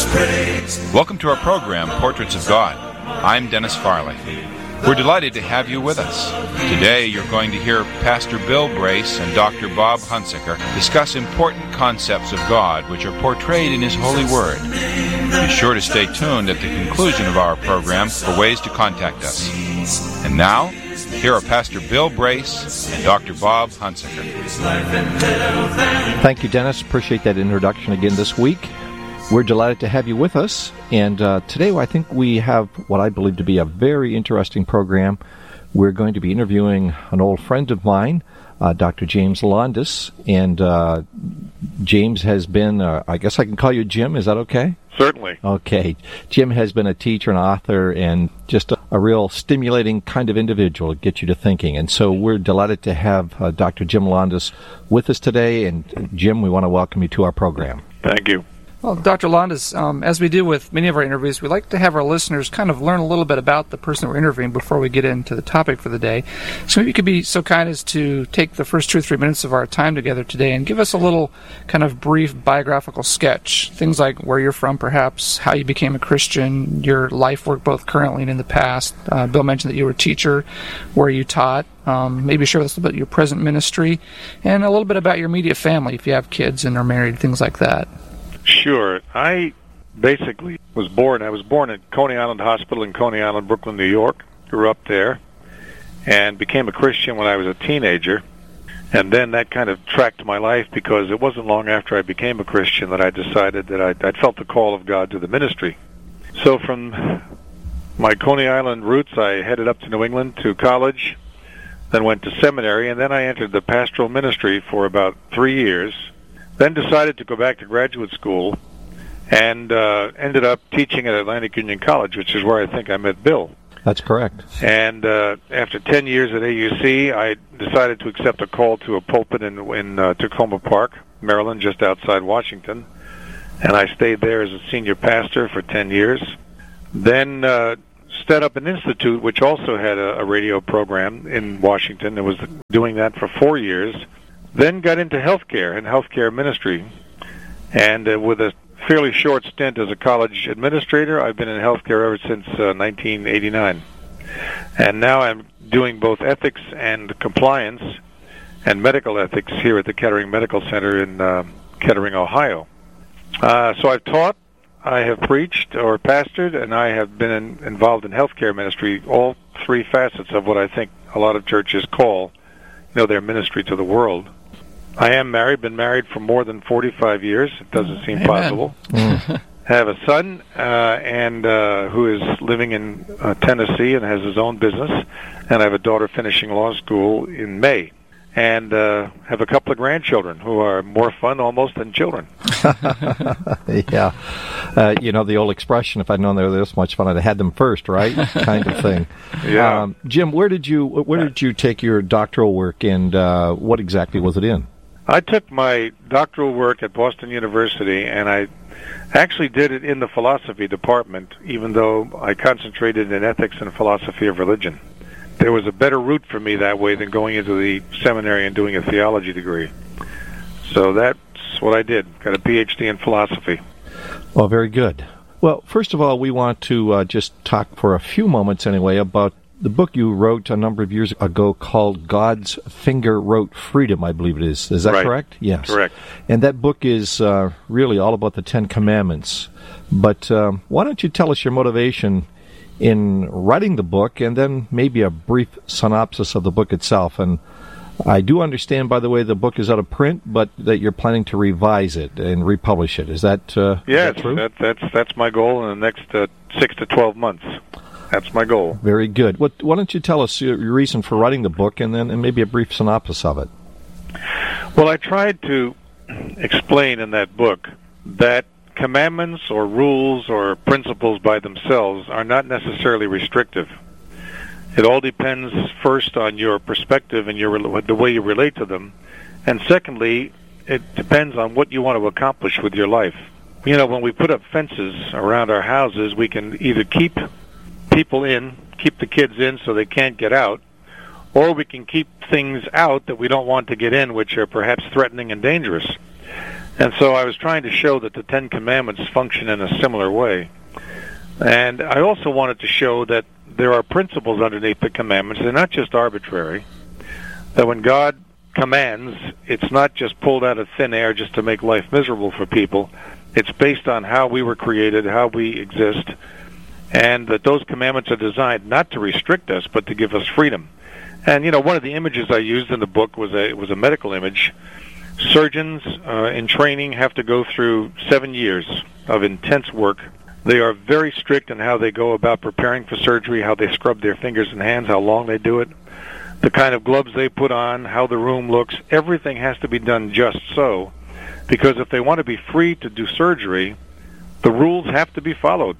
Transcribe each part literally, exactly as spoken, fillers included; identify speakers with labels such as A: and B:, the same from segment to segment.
A: Welcome to our program, Portraits of God. I'm Dennis Farley. We're delighted to have you with us. Today you're going to hear Pastor Bill Brace and Doctor Bob Hunsaker discuss important concepts of God which are portrayed in His holy Word. Be sure to stay tuned at the conclusion of our program for ways to contact us. And now, here are Pastor Bill Brace and Doctor Bob Hunsaker.
B: Thank you, Dennis. Appreciate that introduction again this week. We're delighted to have you with us, and uh, today I think we have what I believe to be a very interesting program. We're going to be interviewing an old friend of mine, uh, Doctor James Londas, and uh, James has been, uh, I guess I can call you Jim, is that okay?
C: Certainly.
B: Okay. Jim has been a teacher and author and just a, a real stimulating kind of individual to get you to thinking. And so we're delighted to have uh, Doctor Jim Londas with us today. And uh, Jim, we want to welcome you to our program.
C: Thank you.
D: Well, Doctor Londas, um, as we do with many of our interviews, we like to have our listeners kind of learn a little bit about the person we're interviewing before we get into the topic for the day. So maybe you could be so kind as to take the first two or three minutes of our time together today and give us a little kind of brief biographical sketch. Things like where you're from, perhaps, how you became a Christian, your life work both currently and in the past. Uh, Bill mentioned that you were a teacher, where you taught. Um, maybe share with us a little bit about your present ministry, and a little bit about your immediate family, if you have kids and are married, things like that.
C: Sure. I basically was born, I was born at Coney Island Hospital in Coney Island, Brooklyn, New York. Grew up there and became a Christian when I was a teenager. And then that kind of tracked my life because it wasn't long after I became a Christian that I decided that I I'd felt the call of God to the ministry. So from my Coney Island roots, I headed up to New England to college, then went to seminary, and then I entered the pastoral ministry for about three years. Then decided to go back to graduate school and uh, ended up teaching at Atlantic Union College, which is where I think I met Bill.
B: That's correct.
C: And uh, after ten years at A U C, I decided to accept a call to a pulpit in, in uh, Tacoma Park, Maryland, just outside Washington. And I stayed there as a senior pastor for ten years. Then uh, set up an institute, which also had a, a radio program in Washington. It was doing that for four years. Then got into healthcare and healthcare ministry, and uh, with a fairly short stint as a college administrator, I've been in healthcare ever since uh, nineteen eighty-nine. And now I'm doing both ethics and compliance and medical ethics here at the Kettering Medical Center in uh, Kettering, Ohio. Uh, so I've taught, I have preached or pastored, and I have been in, involved in healthcare ministry, all three facets of what I think a lot of churches call, you know, their ministry to the world. I am married, been married for more than forty-five years. It doesn't seem
D: Amen.
C: possible. Mm. Have a son uh, and uh, who is living in uh, Tennessee and has his own business. And I have a daughter finishing law school in May. And uh, have a couple of grandchildren who are more fun almost than children.
B: Yeah. Uh, you know, the old expression, if I'd known they were this much fun, I'd have had them first, right? Kind of thing.
C: Yeah.
B: Um, Jim, where did you where did you take your doctoral work, and uh, what exactly was it in?
C: I took my doctoral work at Boston University, and I actually did it in the philosophy department, even though I concentrated in ethics and philosophy of religion. There was a better route for me that way than going into the seminary and doing a theology degree. So that's what I did. Got a P H D in philosophy.
B: Well, very good. Well, first of all, we want to uh, just talk for a few moments anyway about the book you wrote a number of years ago called God's Finger Wrote Freedom, I believe it is. Is that
C: right.
B: correct? Yes.
C: Correct.
B: And that book is uh, really all about the Ten Commandments. But um, why don't you tell us your motivation in writing the book, and then maybe a brief synopsis of the book itself. And I do understand, by the way, the book is out of print, but that you're planning to revise it and republish it. Is that, uh,
C: yes,
B: is that true?
C: That, that's, that's my goal in the next uh, six to twelve months. That's my goal.
B: Very good. What, why don't you tell us your reason for writing the book, and then and maybe a brief synopsis of it?
C: Well, I tried to explain in that book that commandments or rules or principles by themselves are not necessarily restrictive. It all depends first on your perspective and your the way you relate to them, and secondly, it depends on what you want to accomplish with your life. You know, when we put up fences around our houses, we can either keep people in, keep the kids in so they can't get out, or we can keep things out that we don't want to get in, which are perhaps threatening and dangerous. And so I was trying to show that the Ten Commandments function in a similar way. And I also wanted to show that there are principles underneath the commandments. They're not just arbitrary. That when God commands, it's not just pulled out of thin air just to make life miserable for people. It's based on how we were created, how we exist, and that those commandments are designed not to restrict us, but to give us freedom. And, you know, one of the images I used in the book was a, was a medical image. Surgeons uh, in training have to go through seven years of intense work. They are very strict in how they go about preparing for surgery, how they scrub their fingers and hands, how long they do it, the kind of gloves they put on, how the room looks. Everything has to be done just so, because if they want to be free to do surgery, the rules have to be followed,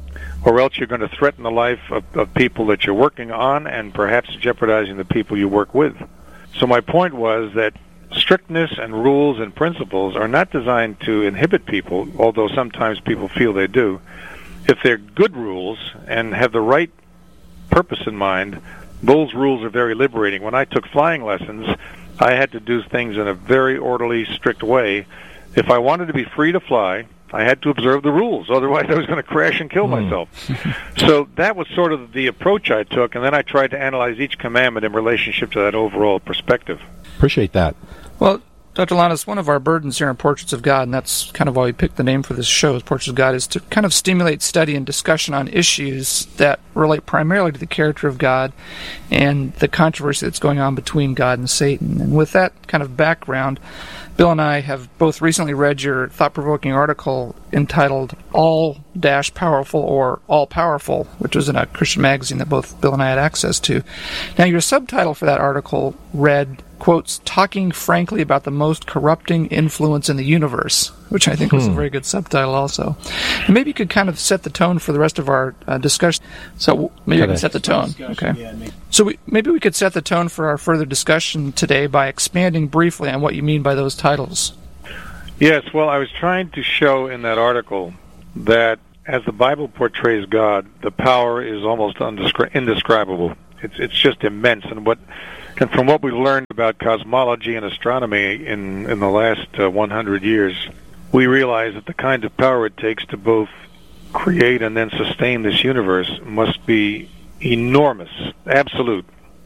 C: or else you're going to threaten the life of, of people that you're working on and perhaps jeopardizing the people you work with. So my point was that strictness and rules and principles are not designed to inhibit people, although sometimes people feel they do. If they're good rules and have the right purpose in mind, those rules are very liberating. When I took flying lessons, I had to do things in a very orderly, strict way. If I wanted to be free to fly, I had to observe the rules. Otherwise, I was going to crash and kill mm. myself. So that was sort of the approach I took, and then I tried to analyze each commandment in relationship to that overall perspective.
B: Appreciate that.
D: Well, Doctor Landes, one of our burdens here in Portraits of God, and that's kind of why we picked the name for this show, Portraits of God, is to kind of stimulate study and discussion on issues that relate primarily to the character of God and the controversy that's going on between God and Satan. And with that kind of background, Bill and I have both recently read your thought-provoking article entitled All-Powerful or All-Powerful, which was in a Christian magazine that both Bill and I had access to. Now, your subtitle for that article read, quotes, Talking Frankly About the Most Corrupting Influence in the Universe, which I think hmm. was a very good subtitle also. And maybe you could kind of set the tone for the rest of our uh, discussion. So maybe I can set the tone. Okay. So we, maybe we could set the tone for our further discussion today by expanding briefly on what you mean by those titles.
C: Yes, well, I was trying to show in that article that as the Bible portrays God, the power is almost undescri- indescribable. It's it's just immense, and what and from what we've learned about cosmology and astronomy in in the last uh, one hundred years, we realize that the kind of power it takes to both create and then sustain this universe must be enormous, absolute.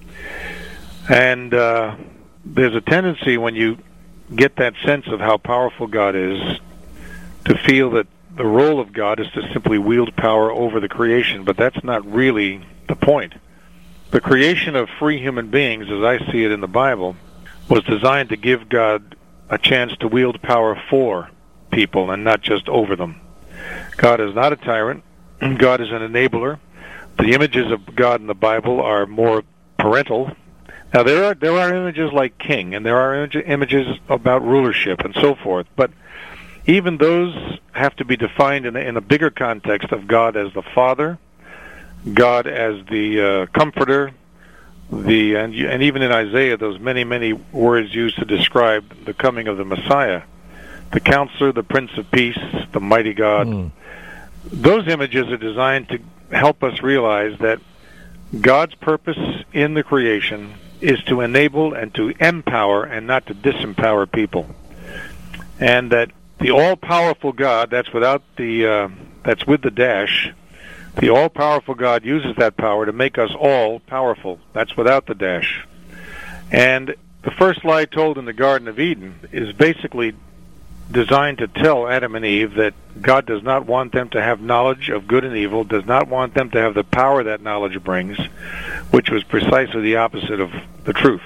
C: And uh, there's a tendency when you get that sense of how powerful God is to feel that the role of God is to simply wield power over the creation, but that's not really the point. The creation of free human beings, as I see it in the Bible, was designed to give God a chance to wield power for people and not just over them. God is not a tyrant. God is an enabler. The images of God in the Bible are more parental. Now, there are there are images like king, and there are image, images about rulership and so forth, but even those have to be defined in a, in a bigger context of God as the Father, God as the uh, Comforter, the and, and even in Isaiah, those many, many words used to describe the coming of the Messiah, the Counselor, the Prince of Peace, the Mighty God. Mm. Those images are designed to help us realize that God's purpose in the creation is to enable and to empower and not to disempower people. And that the all-powerful God, that's without the, uh, that's with the dash, the all-powerful God uses that power to make us all powerful. That's without the dash. And the first lie told in the Garden of Eden is basically designed to tell Adam and Eve that God does not want them to have knowledge of good and evil, does not want them to have the power that knowledge brings, which was precisely the opposite of the truth.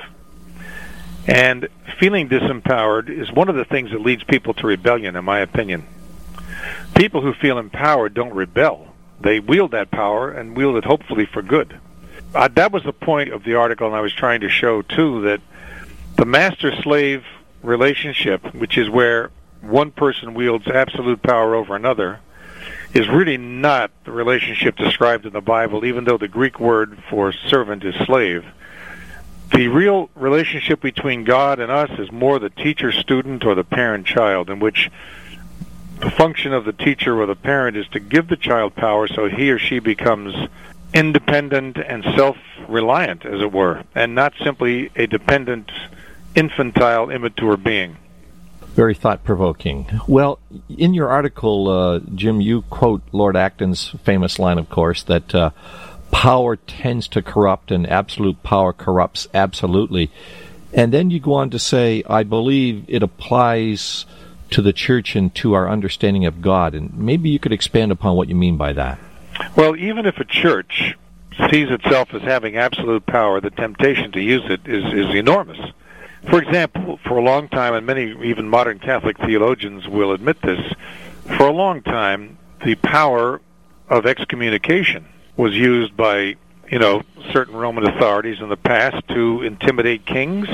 C: And feeling disempowered is one of the things that leads people to rebellion, in my opinion. People who feel empowered don't rebel. They wield that power and wield it hopefully for good. Uh, that was the point of the article, and I was trying to show, too, that the master-slave relationship, which is where one person wields absolute power over another, is really not the relationship described in the Bible, even though the Greek word for servant is slave. The real relationship between God and us is more the teacher-student or the parent-child, in which the function of the teacher or the parent is to give the child power so he or she becomes independent and self-reliant, as it were, and not simply a dependent, infantile, immature being.
B: Very thought-provoking. Well, in your article, uh, Jim, you quote Lord Acton's famous line, of course, that uh, power tends to corrupt and absolute power corrupts absolutely. And then you go on to say, I believe it applies to the church and to our understanding of God. And maybe you could expand upon what you mean by that.
C: Well, even if a church sees itself as having absolute power, the temptation to use it is, is enormous. For example, for a long time, and many even modern Catholic theologians will admit this, for a long time, the power of excommunication was used by, you know, certain Roman authorities in the past to intimidate kings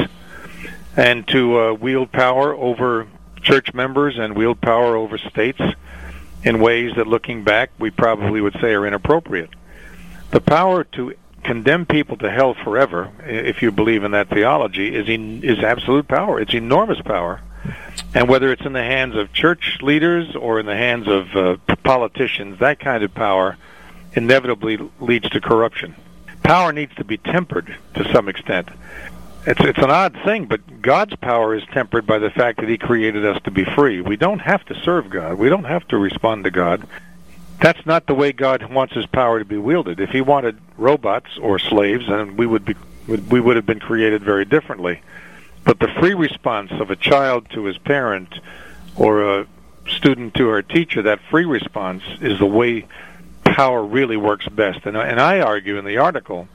C: and to uh, wield power over church members and wield power over states in ways that, looking back, we probably would say are inappropriate. The power to condemn people to hell forever, if you believe in that theology, is en- is absolute power. It's enormous power. And whether it's in the hands of church leaders or in the hands of uh, politicians, that kind of power inevitably leads to corruption. Power needs to be tempered to some extent. It's it's an odd thing, but God's power is tempered by the fact that He created us to be free. We don't have to serve God. We don't have to respond to God. That's not the way God wants His power to be wielded. If He wanted robots or slaves, then we would be we would have been created very differently. But the free response of a child to his parent or a student to her teacher, that free response is the way power really works best. And I, and I argue in the article,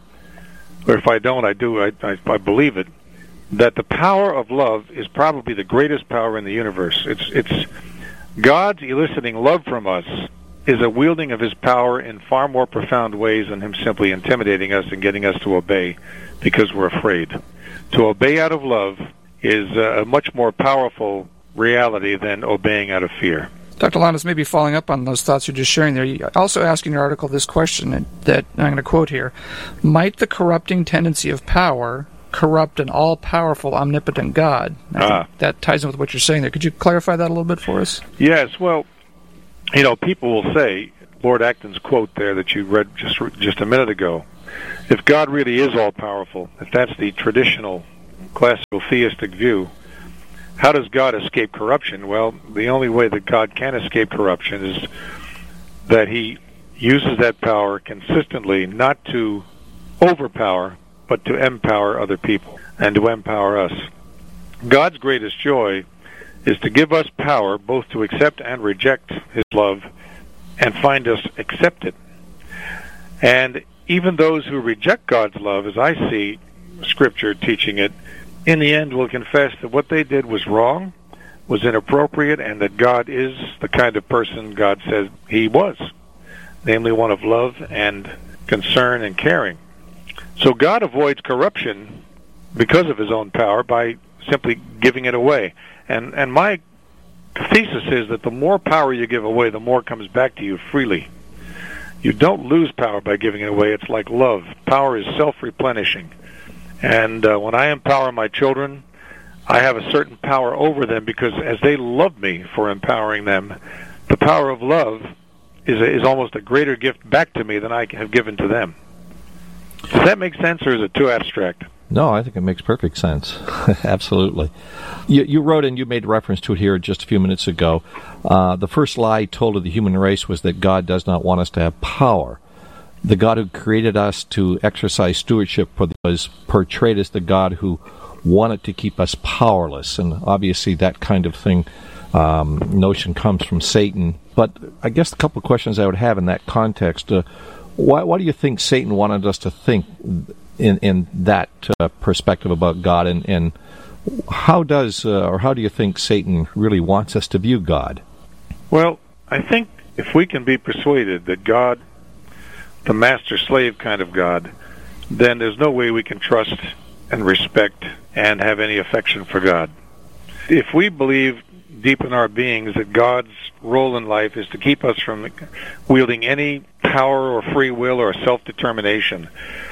C: or if I don't, I do, I, I, I believe it, that the power of love is probably the greatest power in the universe. It's it's God's eliciting love from us is a wielding of His power in far more profound ways than Him simply intimidating us and getting us to obey because we're afraid. To obey out of love is a much more powerful reality than obeying out of fear.
D: Doctor Lowndes, maybe following up on those thoughts you're just sharing there, you also ask in your article this question that I'm going to quote here: might the corrupting tendency of power corrupt an all-powerful, omnipotent God? I
C: ah.
D: think that ties in with what you're saying there. Could you clarify that a little bit for us?
C: Yes, well, you know, people will say, Lord Acton's quote there that you read just just a minute ago, if God really is all-powerful, if that's the traditional classical theistic view, how does God escape corruption? Well, the only way that God can escape corruption is that He uses that power consistently, not to overpower, but to empower other people and to empower us. God's greatest joy is to give us power both to accept and reject His love and find us accept it. And even those who reject God's love, as I see Scripture teaching it, in the end will confess that what they did was wrong, was inappropriate, and that God is the kind of person God says He was, namely one of love and concern and caring. So God avoids corruption because of His own power by simply giving it away. And and my thesis is that the more power you give away, the more comes back to you freely. You don't lose power by giving it away. It's like love. Power is self-replenishing. And uh, when I empower my children, I have a certain power over them because as they love me for empowering them, the power of love is a, is almost a greater gift back to me than I have given to them. Does that make sense, or is it too abstract?
B: No, I think it makes perfect sense. Absolutely. You, you wrote, and you made reference to it here just a few minutes ago, uh, the first lie told of the human race was that God does not want us to have power. The God who created us to exercise stewardship for the, was portrayed as the God who wanted to keep us powerless. And obviously that kind of thing, um, notion comes from Satan. But I guess a couple of questions I would have in that context. Uh, why, why do you think Satan wanted us to think in, in that uh, perspective about God? And, and how does, uh, or how do you think Satan really wants us to view God?
C: Well, I think if we can be persuaded that God, the master-slave kind of God, then there's no way we can trust and respect and have any affection for God. If we believe deep in our beings that God's role in life is to keep us from wielding any power or free will or self-determination,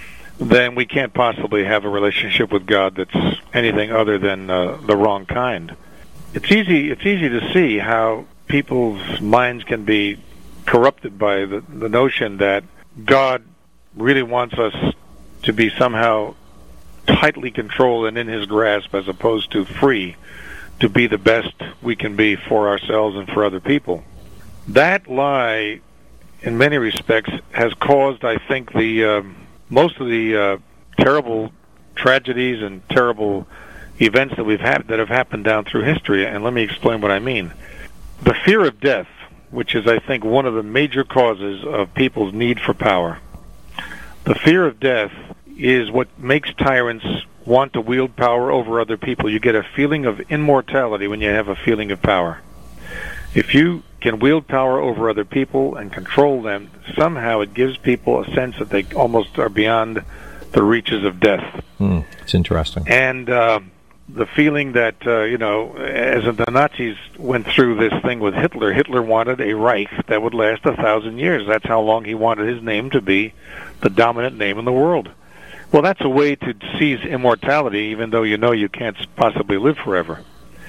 C: then we can't possibly have a relationship with God that's anything other than uh, the wrong kind. It's easy, it's easy to see how people's minds can be corrupted by the, the notion that God really wants us to be somehow tightly controlled and in His grasp as opposed to free to be the best we can be for ourselves and for other people. That lie, in many respects, has caused, I think, the um, most of the uh, terrible tragedies and terrible events that we've had that have happened down through history. And let me explain what I mean. The fear of death, which is, I think, one of the major causes of people's need for power. The fear of death is what makes tyrants want to wield power over other people. You get a feeling of immortality when you have a feeling of power. If you can wield power over other people and control them, somehow it gives people a sense that they almost are beyond the reaches of death.
B: Mm, it's interesting.
C: And uh, the feeling that, uh, you know, as the Nazis went through this thing with Hitler, Hitler wanted a Reich that would last a thousand years. That's how long he wanted his name to be the dominant name in the world. Well, that's a way to seize immortality, even though you know you can't possibly live forever.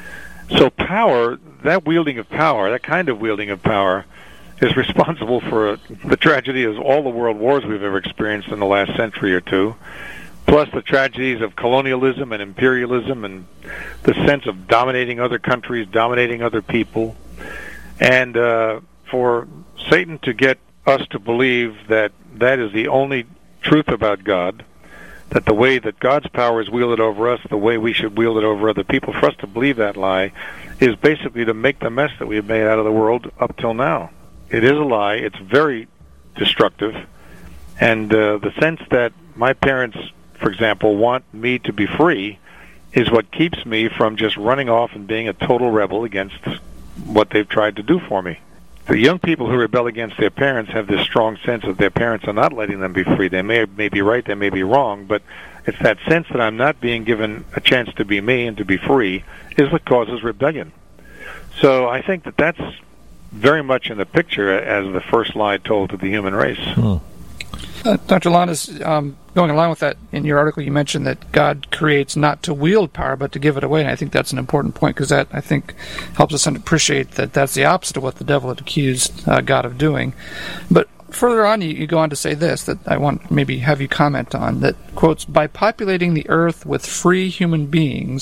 C: So power, that wielding of power, that kind of wielding of power, is responsible for the tragedy of all the world wars we've ever experienced in the last century or two, plus the tragedies of colonialism and imperialism and the sense of dominating other countries, dominating other people. And uh, for Satan to get us to believe that that is the only truth about God, that the way that God's power is wielded over us, the way we should wield it over other people, for us to believe that lie is basically to make the mess that we've made out of the world up till now. It is a lie. It's very destructive. And uh, the sense that my parents, for example, want me to be free is what keeps me from just running off and being a total rebel against what they've tried to do for me. The young people who rebel against their parents have this strong sense that their parents are not letting them be free. They may, may be right, they may be wrong, but it's that sense that I'm not being given a chance to be me and to be free is what causes rebellion. So I think that that's very much in the picture as the first lie told to the human race.
B: Hmm.
D: Uh, Doctor Landis, um, going along with that, in your article you mentioned that God creates not to wield power but to give it away, and I think that's an important point because that, I think, helps us appreciate that that's the opposite of what the devil had accused uh, God of doing. But further on, you, you go on to say this, that I want maybe have you comment on, that, quotes, by populating the earth with free human beings,